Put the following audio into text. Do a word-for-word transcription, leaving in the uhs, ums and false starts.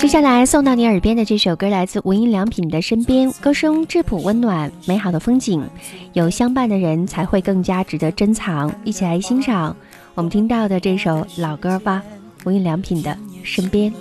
接下来送到你耳边的这首歌来自无印良品的《身边》，歌声质朴温暖，美好的风景有相伴的人才会更加值得珍藏。一起来欣赏我们听到的这首老歌吧，无印良品的《身边》。